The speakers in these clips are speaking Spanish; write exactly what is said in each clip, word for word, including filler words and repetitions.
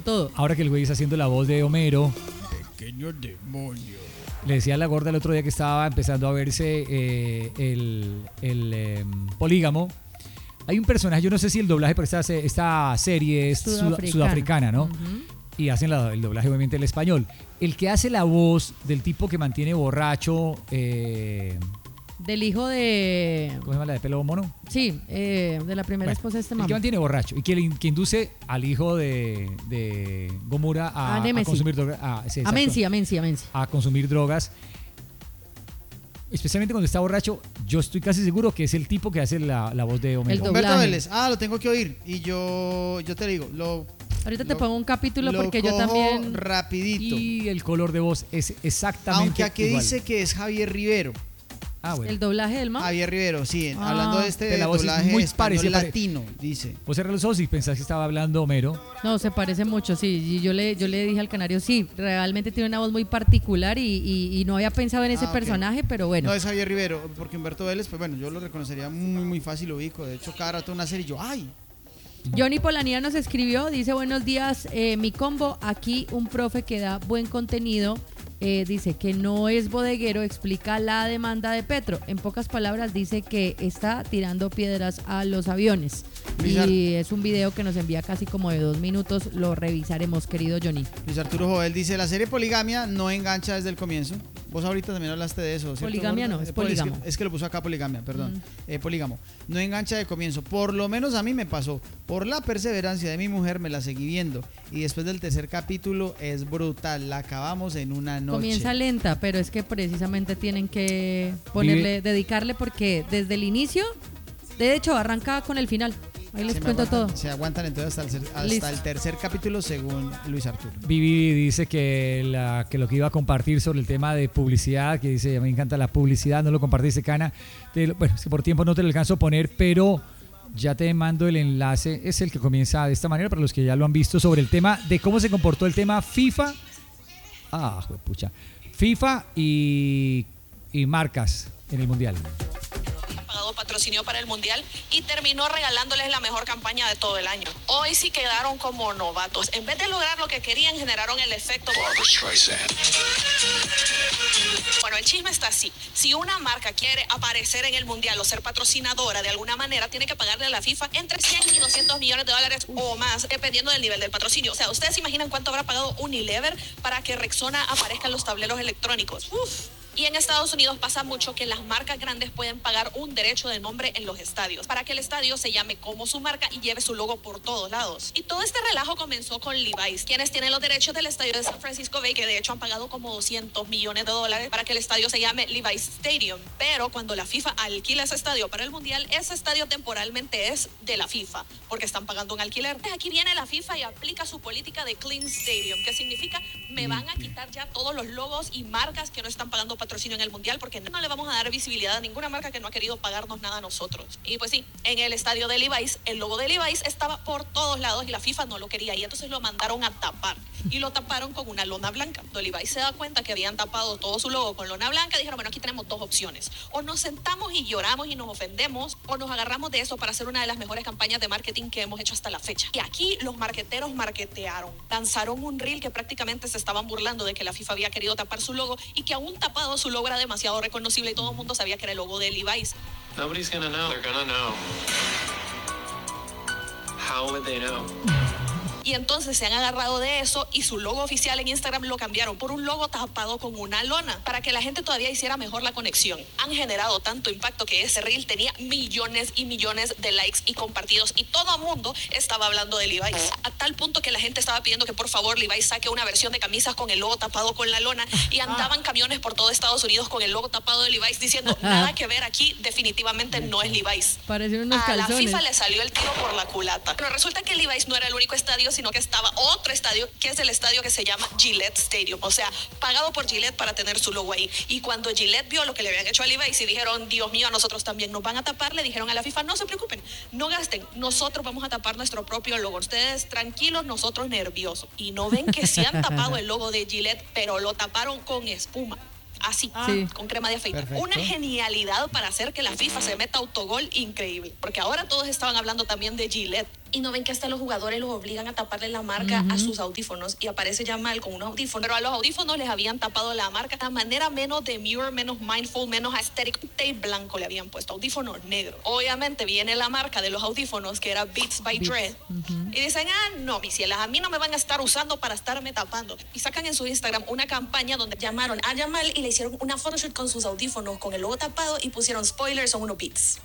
todo. Ahora que el güey está haciendo la voz de Homero. Pequeño demonio. Le decía a la gorda el otro día que estaba empezando a verse eh, el, el eh, Polígamo. Hay un personaje, yo no sé si el doblaje, pero esta, esta serie es sudafricana, sudafricana ¿no? Uh-huh. Y hacen la, el doblaje obviamente en español. El que hace la voz del tipo que mantiene borracho... Eh, Del hijo de... ¿Cómo se llama la de pelo mono? Sí, eh, de la primera bueno, esposa de este mamá. El mamá. que mantiene borracho y que, que induce al hijo de, de Gomura a, a, a consumir drogas. A, sí, a Menzi, a Menzi, a Menzi. A consumir drogas. Especialmente cuando está borracho, yo estoy casi seguro que es el tipo que hace la, la voz de Homero. Humberto Vélez, ah, lo tengo que oír. Y yo, yo te digo, lo... Ahorita te lo, pongo un capítulo lo porque yo también... rapidito. Y el color de voz es exactamente Aunque aquí igual. dice que es Javier Rivero. Ah, bueno. ¿El doblaje del man? Javier Rivero, sí. Ah. Hablando de este de la voz doblaje muy español parecida, latino, dice. Vos cerrás los ojos y pensás que estaba hablando Homero. No, se parece mucho, sí. Y yo le, yo le dije al canario, sí, realmente tiene una voz muy particular y, y, y no había pensado en ese ah, okay. personaje, pero bueno. No es Javier Rivero, porque Humberto Vélez, pues bueno, yo lo reconocería muy, muy fácil, lo ubico. De hecho, cada rato una serie y yo, ¡ay! Johnny Polanía nos escribió, dice, buenos días, eh, mi combo, aquí un profe que da buen contenido. Eh, dice que no es bodeguero, explica la demanda de Petro. En pocas palabras dice que está tirando piedras a los aviones. Bizar. Y es un video que nos envía casi como de dos minutos. Lo revisaremos, querido Johnny. Luis Arturo Joel dice, la serie Poligamia no engancha desde el comienzo. Vos ahorita también hablaste de eso, ¿cierto? Poligamia no, es polígamo. Es que, es que lo puso acá Poligamia, perdón. Mm. Eh, polígamo. No engancha de comienzo. Por lo menos a mí me pasó. Por la perseverancia de mi mujer me la seguí viendo. Y después del tercer capítulo es brutal. La acabamos en una noche. Comienza lenta, pero es que precisamente tienen que ponerle, Vive. dedicarle porque desde el inicio, de hecho, arranca con el final. Ahí les se cuento aguantan, todo. Se aguantan entonces hasta, el, hasta el tercer capítulo según Luis Arturo. Vivi dice que, la, que lo que iba a compartir sobre el tema de publicidad, que dice, me encanta la publicidad, no lo compartiste, Cana. Te, bueno, es que por tiempo no te lo alcanzo a poner, pero ya te mando el enlace. Es el que comienza de esta manera, para los que ya lo han visto, sobre el tema de cómo se comportó el tema FIFA. Ah, pucha. FIFA y, y marcas en el Mundial. Pagado patrocinio para el Mundial y terminó regalándoles la mejor campaña de todo el año. Hoy sí quedaron como novatos. En vez de lograr lo que querían, generaron el efecto Barbra Streisand. Bueno, el chisme está así. Si una marca quiere aparecer en el Mundial o ser patrocinadora de alguna manera, tiene que pagarle a la FIFA entre cien y doscientos millones de dólares o más, dependiendo del nivel del patrocinio. O sea, ¿ustedes se imaginan cuánto habrá pagado Unilever para que Rexona aparezca en los tableros electrónicos? Uf. Y en Estados Unidos pasa mucho que las marcas grandes pueden pagar un derecho de nombre en los estadios para que el estadio se llame como su marca y lleve su logo por todos lados. Y todo este relajo comenzó con Levi's, quienes tienen los derechos del estadio de San Francisco Bay, que de hecho han pagado como doscientos millones de dólares para que el estadio se llame Levi's Stadium. Pero cuando la FIFA alquila ese estadio para el Mundial, ese estadio temporalmente es de la FIFA, porque están pagando un alquiler. Aquí viene la FIFA y aplica su política de Clean Stadium, que significa me van a quitar ya todos los logos y marcas que no están pagando patrocinio en el Mundial, porque no le vamos a dar visibilidad a ninguna marca que no ha querido pagarnos nada a nosotros. Y pues sí, en el estadio de Levi's, el logo de Levi's estaba por todos lados y la FIFA no lo quería, y entonces lo mandaron a tapar, y lo taparon con una lona blanca. Cuando Levi's se da cuenta que habían tapado todo su logo con lona blanca, dijeron, bueno, aquí tenemos dos opciones: o nos sentamos y lloramos y nos ofendemos, o nos agarramos de eso para hacer una de las mejores campañas de marketing que hemos hecho hasta la fecha. Y aquí los marqueteros marketearon, lanzaron un reel que prácticamente se estaban burlando de que la FIFA había querido tapar su logo, y que aún tapado su logo era demasiado reconocible y todo el mundo sabía que era el logo de Levi's. Nobody's gonna know. They're gonna know. How would they know? Y entonces se han agarrado de eso y su logo oficial en Instagram lo cambiaron por un logo tapado con una lona para que la gente todavía hiciera mejor la conexión. Han generado tanto impacto que ese reel tenía millones y millones de likes y compartidos, y todo el mundo estaba hablando de Levi's, a tal punto que la gente estaba pidiendo que por favor Levi's saque una versión de camisas con el logo tapado con la lona, y andaban camiones por todo Estados Unidos con el logo tapado de Levi's diciendo nada que ver aquí, definitivamente no es Levi's. Parecen unos a calzones. la FIFA le salió el tiro por la culata. Pero resulta que Levi's no era el único estadio, sino que estaba otro estadio, que es el estadio que se llama Gillette Stadium, o sea, pagado por Gillette para tener su logo ahí. Y cuando Gillette vio lo que le habían hecho a Levi's y dijeron, Dios mío, a nosotros también nos van a tapar, le dijeron a la FIFA, no se preocupen, no gasten, nosotros vamos a tapar nuestro propio logo, ustedes tranquilos, nosotros nerviosos. Y no ven que se han tapado el logo de Gillette, pero lo taparon con espuma. Así, sí. Con crema de afeitar. Perfecto. Una genialidad para hacer que la FIFA se meta autogol increíble. Porque ahora todos estaban hablando también de Gillette. Y no ven que hasta los jugadores los obligan a taparle la marca uh-huh. a sus audífonos y aparece Yamal con unos audífonos, pero a los audífonos les habían tapado la marca de manera menos demure, menos mindful, menos aesthetic. Un tape blanco le habían puesto, audífonos negros. Obviamente viene la marca de los audífonos que era Beats by Beats. Dre uh-huh. y dicen, ah no, mis cielas, a mí no me van a estar usando para estarme tapando. Y sacan en su Instagram una campaña donde llamaron a Yamal y le hicieron una photoshoot con sus audífonos con el logo tapado y pusieron spoilers, son unos Beats.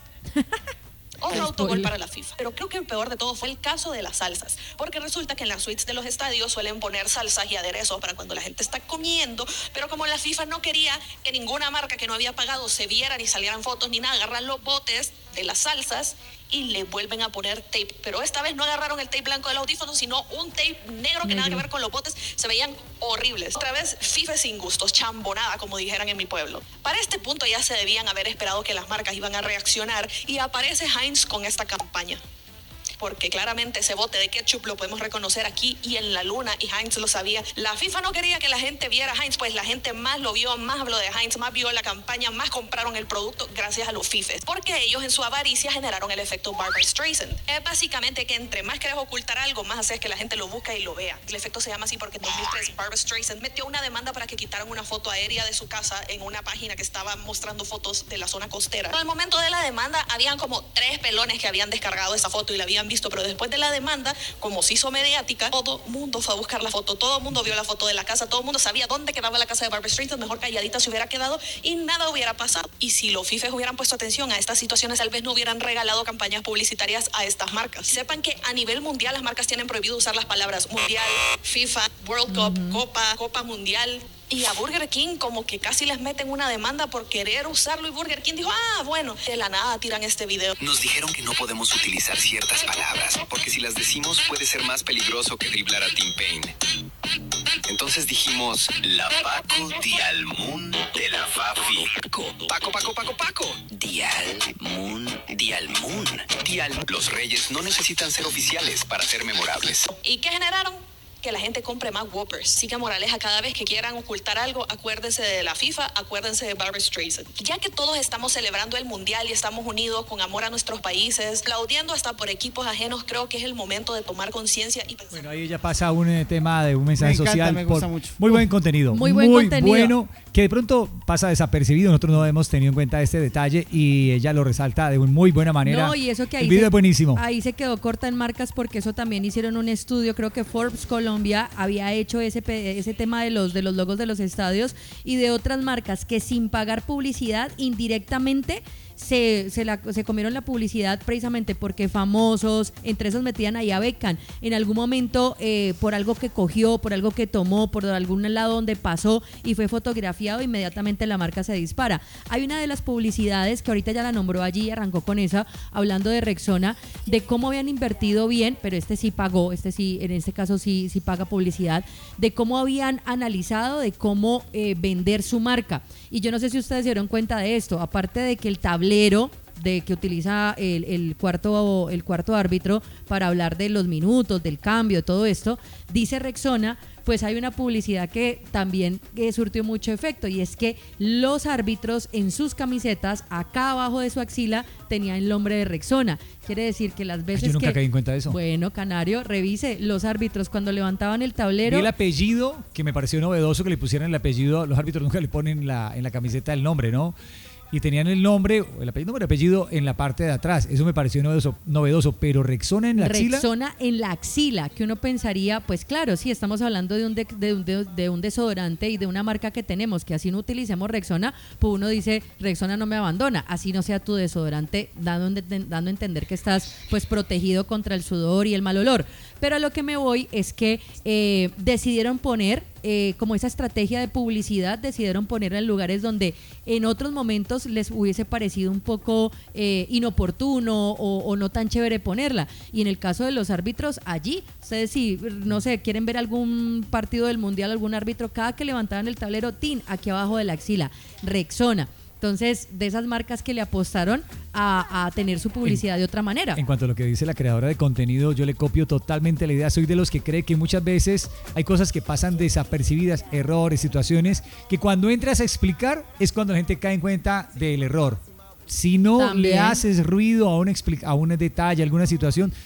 Otro autogol para la FIFA. Pero creo que el peor de todo fue el caso de las salsas. Porque resulta que en las suites de los estadios suelen poner salsas y aderezos para cuando la gente está comiendo. Pero como la FIFA no quería que ninguna marca que no había pagado se viera ni salieran fotos ni nada, agarran los botes de las salsas y le vuelven a poner tape. Pero esta vez no agarraron el tape blanco del audífono, sino un tape negro que negro. Nada que ver con los botes. Se veían horribles. Otra vez, FIFA sin gustos, chambonada, como dijeran en mi pueblo. Para este punto ya se debían haber esperado que las marcas iban a reaccionar y aparece Heinz con esta campaña. Porque claramente ese bote de ketchup lo podemos reconocer aquí y en la luna, y Heinz lo sabía. La FIFA no quería que la gente viera a Heinz, pues la gente más lo vio, más habló de Heinz, más vio la campaña, más compraron el producto gracias a los fifes. Porque ellos en su avaricia generaron el efecto Barbra Streisand. Es básicamente que entre más quieres ocultar algo, más haces que la gente lo busque y lo vea. El efecto se llama así porque en dos mil tres Barbra Streisand metió una demanda para que quitaran una foto aérea de su casa en una página que estaba mostrando fotos de la zona costera. Pero al momento de la demanda, habían como tres pelones que habían descargado esa foto y la habían visto, pero después de la demanda, como se hizo mediática, todo el mundo fue a buscar la foto, todo el mundo vio la foto de la casa, todo el mundo sabía dónde quedaba la casa de Barbra Streisand, mejor calladita se hubiera quedado y nada hubiera pasado. Y si los fifes hubieran puesto atención a estas situaciones, tal vez no hubieran regalado campañas publicitarias a estas marcas. Sepan que a nivel mundial las marcas tienen prohibido usar las palabras mundial, FIFA, World Cup, uh-huh. Copa, Copa Mundial. Y a Burger King como que casi les meten una demanda por querer usarlo y Burger King dijo, ah, bueno, de la nada tiran este video. Nos dijeron que no podemos utilizar ciertas palabras, porque si las decimos puede ser más peligroso que driblar a Tim Payne. Entonces dijimos, la Paco Dial Moon de la Fafi. Paco, Paco, Paco, Paco. Dial Moon, Dial Moon, Dial. Los reyes no necesitan ser oficiales para ser memorables. ¿Y qué generaron? Que la gente compre más Whoppers. Así que moraleja, cada vez que quieran ocultar algo, acuérdense de la FIFA, acuérdense de Barbra Streisand. Ya que todos estamos celebrando el Mundial y estamos unidos con amor a nuestros países, aplaudiendo hasta por equipos ajenos, creo que es el momento de tomar conciencia y pensar. Bueno, ahí ya pasa un eh, tema de un mensaje me encanta, social. Me gusta por, mucho. Muy buen contenido. Muy buen muy contenido. Bueno, que de pronto pasa desapercibido. Nosotros no hemos tenido en cuenta este detalle y ella lo resalta de una muy buena manera. No, y eso que ahí el video se, es buenísimo. Ahí se quedó corta en marcas porque eso también hicieron un estudio. Creo que Forbes Colombia había hecho ese, ese tema de los, de los logos de los estadios y de otras marcas que sin pagar publicidad indirectamente se, se, la, se comieron la publicidad precisamente porque famosos, entre esos metían ahí a Beckham en algún momento eh, por algo que cogió, por algo que tomó, por algún lado donde pasó y fue fotografiado, inmediatamente la marca se dispara. Hay una de las publicidades que ahorita ya la nombró allí, arrancó con esa, hablando de Rexona, de cómo habían invertido bien, pero este sí pagó, este sí, en este caso sí, sí paga publicidad, de cómo habían analizado, de cómo eh, vender su marca. Y yo no sé si ustedes se dieron cuenta de esto, aparte de que el tablero de que utiliza el, el cuarto el cuarto árbitro para hablar de los minutos, del cambio, todo esto, dice Rexona, pues hay una publicidad que también eh, surtió mucho efecto, y es que los árbitros en sus camisetas, acá abajo de su axila, tenían el nombre de Rexona. Quiere decir que las veces Ay, yo nunca que... caí en cuenta de eso. Bueno, Canario, revise, los árbitros cuando levantaban el tablero... Y el apellido, que me pareció novedoso que le pusieran el apellido, los árbitros nunca le ponen la, en la camiseta el nombre, ¿no? Y tenían el nombre, el apellido, el apellido en la parte de atrás. Eso me pareció novedoso, novedoso, pero Rexona en la axila. Rexona en la axila, que uno pensaría, pues claro, sí, estamos hablando de un, de, de, un, de, de un desodorante y de una marca que tenemos, que así no utilicemos Rexona, pues uno dice, Rexona no me abandona, así no sea tu desodorante, dando, dando a entender que estás pues protegido contra el sudor y el mal olor. Pero a lo que me voy es que eh, decidieron poner, eh, como esa estrategia de publicidad, decidieron ponerla en lugares donde en otros momentos les hubiese parecido un poco eh, inoportuno o, o no tan chévere ponerla. Y en el caso de los árbitros, allí, ustedes si, no sé, quieren ver algún partido del Mundial, algún árbitro, cada que levantaban el tablero, tin, aquí abajo de la axila, Rexona. Entonces, de esas marcas que le apostaron a, a tener su publicidad en, de otra manera. En cuanto a lo que dice la creadora de contenido, yo le copio totalmente la idea. Soy de los que cree que muchas veces hay cosas que pasan desapercibidas, errores, situaciones, que cuando entras a explicar es cuando la gente cae en cuenta del error. Si no También. le haces ruido a un, a un detalle, a alguna situación,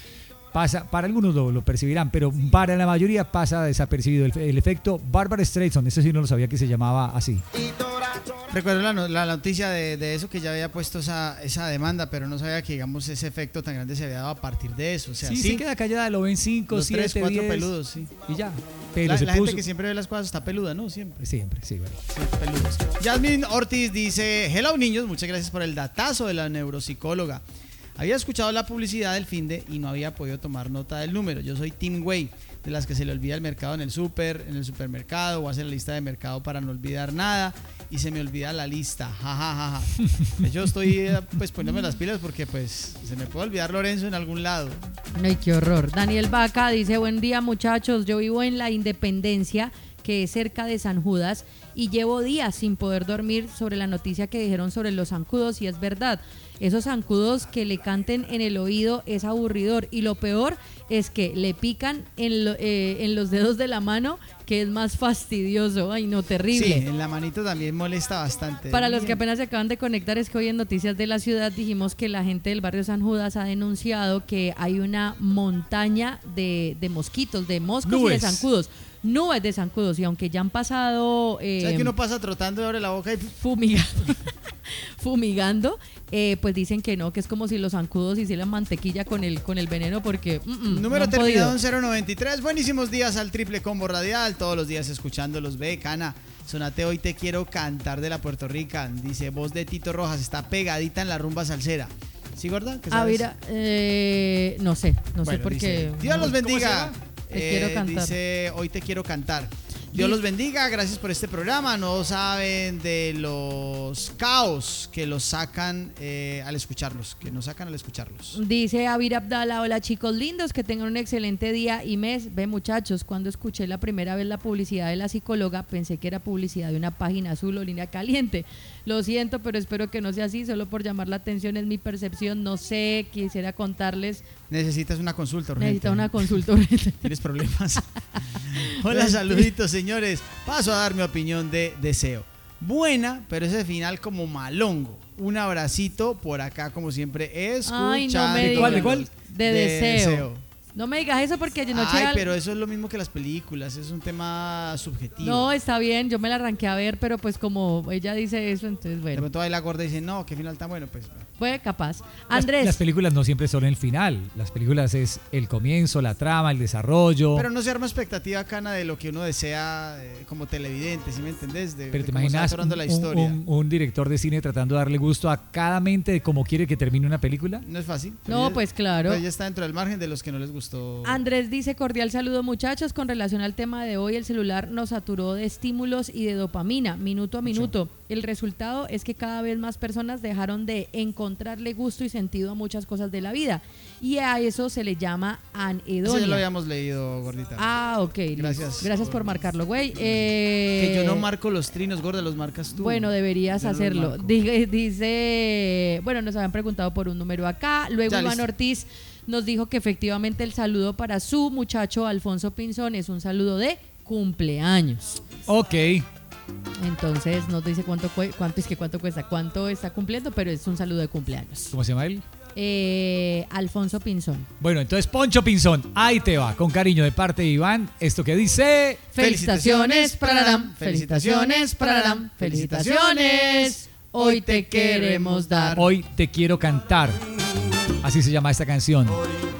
pasa, para algunos lo, lo percibirán, pero para la mayoría pasa desapercibido el, el efecto Barbara Streisand. Ese sí no lo sabía que se llamaba así. Recuerdo la, no- la noticia de, de eso, que ya había puesto esa, esa demanda, pero no sabía que, digamos, ese efecto tan grande se había dado a partir de eso. O sea, Sí, sí, se queda callada, lo ven cinco, los tres, siete, cuatro diez peludos, sí. y ya. Pero La, se la puso... gente que siempre ve las cosas está peluda, ¿no? Siempre. Siempre, sí, bueno. Sí, peludos. Jasmine Ortiz dice: hello niños, muchas gracias por el datazo de la neuropsicóloga. Había escuchado la publicidad del finde y no había podido tomar nota del número. Yo soy Team Way, de las que se le olvida el mercado en el súper, en el supermercado, o hace la lista de mercado para no olvidar nada y se me olvida la lista. Ja, ja, ja, ja. Yo estoy eh, pues poniéndome las pilas porque pues se me puede olvidar Lorenzo en algún lado. Ay, qué horror. Daniel Vaca dice, buen día muchachos, yo vivo en La Independencia, que es cerca de San Judas, y llevo días sin poder dormir sobre la noticia que dijeron sobre los zancudos, y es verdad, esos zancudos que le canten en el oído es aburridor, y lo peor es que le pican en, lo- eh, en los dedos de la mano, que es más fastidioso. Ay, no, terrible. Sí, en la manito también molesta bastante. Para los que Bien. apenas se acaban de conectar, es que hoy en Noticias de la Ciudad dijimos que la gente del barrio San Judas ha denunciado que hay una montaña de, de mosquitos, de moscos y de Nubes. zancudos. Nubes de zancudos, y aunque ya han pasado eh, ¿Sabes que uno pasa trotando y abre la boca y fumigando, fumigando eh, pues dicen que no, que es como si los zancudos hicieran mantequilla con el, con el veneno, porque mm, mm, no número han terminado podido. en cero noventa y tres. Buenísimos días al Triple Combo Radial. Todos los días escuchándolos. Ve, Cana. Sonate Hoy Te Quiero Cantar de la Puerto Rican. Dice, voz de Tito Rojas. Está pegadita en la rumba salsera. ¿Sí, gorda? ¿Qué Ah, sabes? mira, eh, no sé, no sé Bueno, por dice, qué. Dios los ¿Cómo se bendiga. llama? Te quiero cantar. Dice, hoy te quiero cantar. Dios Di- los bendiga, gracias por este programa. No saben de los caos que los sacan eh, al escucharlos, que nos sacan al escucharlos. Dice Avir Abdala, hola chicos lindos, que tengan un excelente día y mes. Ve muchachos, cuando escuché la primera vez la publicidad de la psicóloga, pensé que era publicidad de una página azul o línea caliente. Lo siento, pero espero que no sea así, solo por llamar la atención, es mi percepción, no sé, quisiera contarles. Necesitas una consulta urgente. Necesita una consulta urgente. ¿Tienes problemas? Hola, saluditos, señores. Paso a dar mi opinión de Deseo. Buena, pero ese final como malongo. Un abracito por acá, como siempre, escuchando. Ay, no me ¿De cuál, de digas. cuál? De, deseo. No me digas eso porque yo noche Ay, al- pero eso es lo mismo que las películas, es un tema subjetivo. No, está bien, yo me la arranqué a ver, pero pues como ella dice eso, entonces De bueno, pronto ahí la gorda dice, no, qué final tan bueno, pues. fue capaz. Las- Andrés, Las, películas no siempre son el final. Las películas es el comienzo, la trama, el desarrollo. Pero no se arma expectativa, Cana, de lo que uno desea eh, como televidente, ¿sí me entendés? De, Pero de te cómo se va imaginas desarrollando un, la un- historia. un- un director de cine tratando de darle gusto a cada mente de cómo quiere que termine una película. No es fácil. pero no, ya- pues claro. pero ya está dentro del margen de los que no les gustó. Andrés dice, cordial saludo muchachos, con relación al tema de hoy, el celular nos saturó de estímulos y de dopamina, minuto a minuto. El resultado es que cada vez más personas dejaron de encontrarle gusto y sentido a muchas cosas de la vida, y a eso se le llama Eso ya lo anedonia. habíamos leído, gordita. Ah, ok. listo. Gracias Gracias por por- marcarlo, güey. Eh, que yo no marco los trinos, gorda, los marcas tú. Bueno, deberías Yo no los hacerlo. marco. Dice, dice, bueno, nos habían preguntado por un número acá. Luego Ya, Iván listo. Ortiz nos dijo que efectivamente el saludo para su muchacho Alfonso Pinzón es un saludo de cumpleaños. Ok. Entonces nos dice cuánto cue- cuánto es que cuánto cuesta, cuánto está cumpliendo, pero es un saludo de cumpleaños. ¿Cómo se llama él? Eh, Alfonso Pinzón. Bueno, entonces Poncho Pinzón, ahí te va, con cariño de parte de Iván, esto que dice... Felicitaciones, pararam, felicitaciones, pararam, felicitaciones. Hoy te queremos dar. Hoy te quiero cantar. Así se llama esta canción.